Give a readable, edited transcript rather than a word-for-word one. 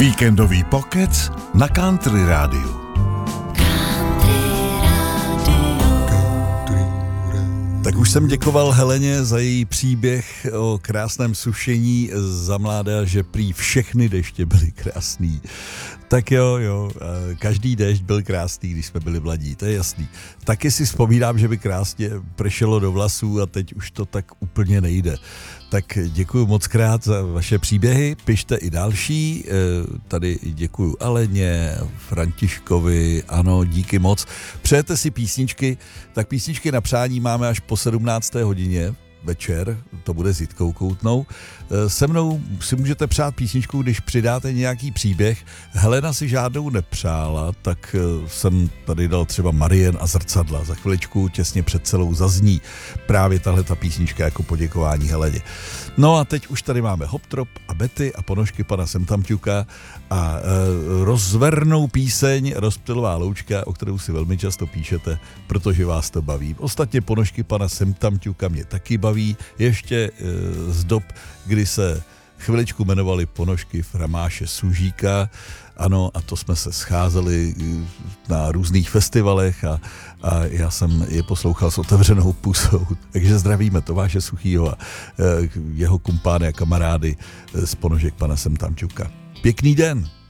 Víkendový pokec na Country rádiu. Tak už jsem děkoval Heleně za její příběh o krásném sušení za mláda, že prý všechny deště byly krásný. Tak jo, každý déšť byl krásný, když jsme byli mladí, to je jasný. Taky si vzpomínám, že by krásně pršelo do vlasů a teď už to tak úplně nejde. Tak děkuju moc krát za vaše příběhy, pište i další, tady děkuju Aleně, Františkovi, ano, díky moc. Přejete si písničky, tak písničky na přání máme až po 17. hodině večer, to bude s Jitkou Koutnou. Se mnou si můžete přát písničku, když přidáte nějaký příběh. Helena si žádnou nepřála, tak jsem tady dal třeba Marien a zrcadla. Za chviličku těsně před celou zazní právě tahle ta písnička jako poděkování Heleně. No a teď už tady máme Hoptrop a Betty a ponožky pana Semtamťuka a rozvernou píseň Rozptylová loučka, o kterou si velmi často píšete, protože vás to baví. Ostatně ponožky pana Semtamťuka mě taky baví, ještě z dob, kdy se chviličku jmenovali ponožky Framáše Sužíka, ano, a to jsme se scházeli na různých festivalech a já jsem je poslouchal s otevřenou pusou, takže zdravíme Tomáše Suchýho a jeho kumpány a kamarády z ponožek pana Semtamťuka. Pěkný den!